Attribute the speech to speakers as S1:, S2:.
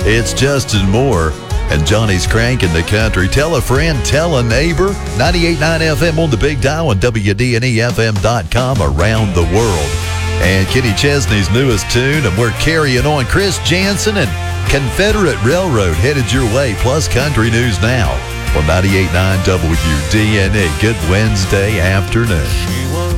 S1: It's Justin Moore and Johnny's Cranking the Country. Tell a friend, tell a neighbor. 98.9 FM on the big dial and WDNEFM.com around the world. And Kenny Chesney's newest tune, and we're carrying on. Chris Jansen and Confederate Railroad headed your way, plus country news now on 98.9 WDNE. Good Wednesday afternoon.